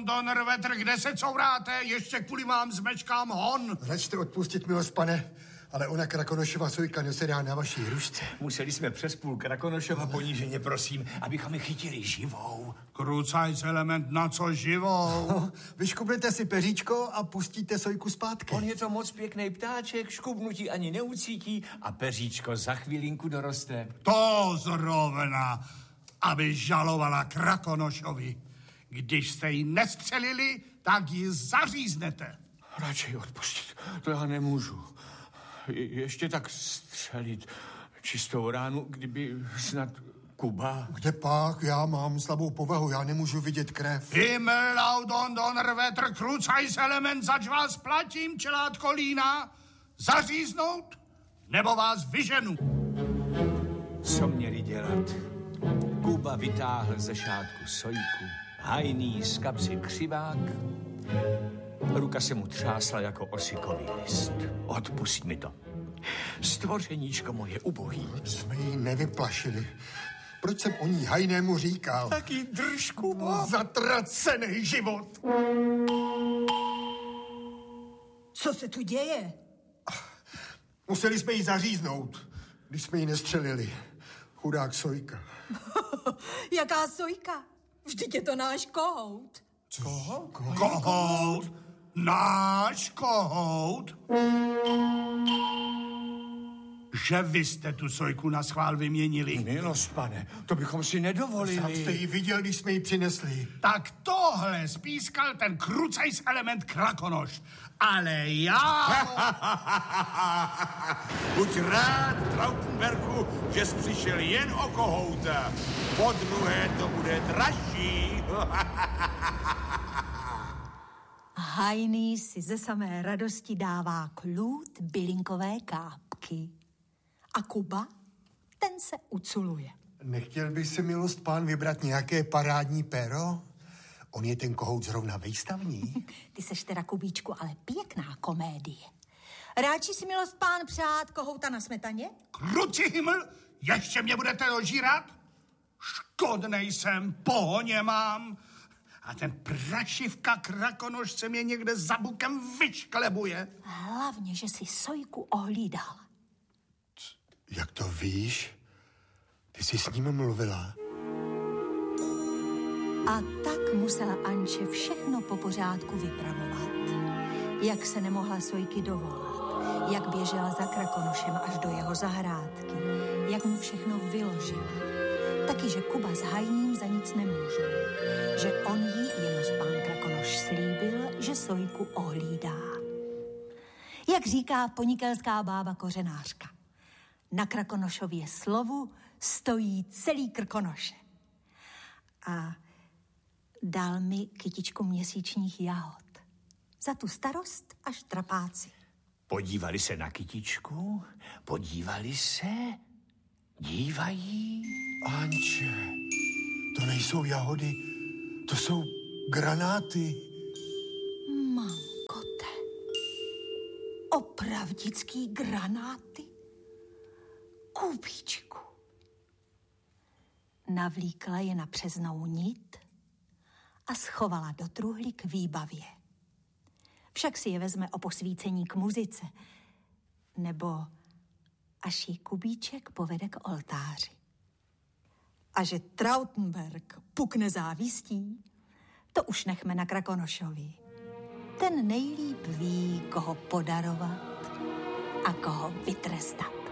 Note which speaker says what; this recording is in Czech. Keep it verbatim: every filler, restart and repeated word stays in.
Speaker 1: Laudon, Don, Rvetr, kde se couráte? Ještě kvůli vám zmečkám hon.
Speaker 2: Račte odpustit, milost pane, ale ona Krakonošova sojka nesedá na vaší hrušce.
Speaker 3: Museli jsme přes půl Krakonošova poníženě, prosím, abychom ji chytili živou.
Speaker 1: Krucajc element, na co živou?
Speaker 2: No, vyškubnete si peříčko a pustíte sojku zpátky.
Speaker 3: On je to moc pěkný ptáček, škubnutí ani neucítí a peříčko za chvilinku doroste.
Speaker 1: To zrovna, aby žalovala Krakonošovi. Když jste ji nestřelili, tak ji zaříznete.
Speaker 3: Radši odpustit, to já nemůžu. Je, ještě tak střelit čistou ránu, kdyby snad Kuba...
Speaker 2: Kde pak? Já mám slabou povahu, já nemůžu vidět krev.
Speaker 1: Himmel, Laudon, Don, Rvetr, Krucajc element, zač vás platím, čelátko lína. Zaříznout, nebo vás vyženu.
Speaker 3: Co měli dělat? Kuba vytáhl ze šátku sojku, hajný z kapsy křivák. Ruka se mu třásla jako osikový list. Odpusť mi to. Stvořeníčko moje ubohý.
Speaker 2: Jsme ji nevyplašili. Proč jsem o ní hajnému říkal?
Speaker 3: Taky drž, Kubo.
Speaker 2: Zatracený život.
Speaker 4: Co se tu děje?
Speaker 2: Museli jsme ji zaříznout, když jsme ji nestřelili. Chudák sojka.
Speaker 4: Jaká sojka? Vždyť je to náš kohout.
Speaker 2: Co?
Speaker 1: Kohout? Náš kohout? Že vy jste tu sojku na schvál vyměnili?
Speaker 3: Milost, pane, to bychom si nedovolili.
Speaker 2: Sám jste ji viděl, když jsme ji přinesli.
Speaker 1: Tak tohle spískal ten Krucajc element Krakonoš. Ale já...
Speaker 5: Buď rád, Trautenbergu, že jsi přišel jen o kohouta. Po druhé to bude dražší.
Speaker 4: Hajný si ze samé radosti dává klút bylinkové kápky. A Kuba, ten se uculuje.
Speaker 2: Nechtěl by si, milost pán, vybrat nějaké parádní péro? On je ten kohout zrovna vejstavní.
Speaker 4: Ty seš teda, Kubíčku, ale pěkná komédie. Ráči si, milost pán, přát kohouta na smetaně?
Speaker 1: Kruci himmel, ještě mě budete ožírat? Škodnej jsem, pohoně mám. A ten prašivka Krakonoš se mě někde za bukem vyšklebuje.
Speaker 4: Hlavně, že si sojku ohlídal.
Speaker 2: Jak to víš? Ty jsi s ním mluvila.
Speaker 4: A tak musela Anče všechno po pořádku vypravovat. Jak se nemohla sojky dovolat, jak běžela za Krakonošem až do jeho zahrádky, jak mu všechno vyložila. Taky, že Kuba s Hajným za nic nemůžou. Že on jí, jenost pán Krakonoš, slíbil, že sojku ohlídá. Jak říká ponikelská bába kořenářka, na Krakonošově slovu stojí celý Krkonoše. A dal mi kytičku měsíčních jahod. Za tu starost až trapáci.
Speaker 3: Podívali se na kytičku, podívali se, dívají.
Speaker 2: Anče, to nejsou jahody, to jsou granáty.
Speaker 4: Mankote, opravdický granáty? Kubíčku. Navlíkla je na přeznou nit a schovala do truhly k výbavě. Však si je vezme o posvícení k muzice, nebo až jí Kubíček povede k oltáři. A že Trautenberg pukne závistí, to už nechme na Krakonošovi. Ten nejlíp ví, koho podarovat a koho vytrestat.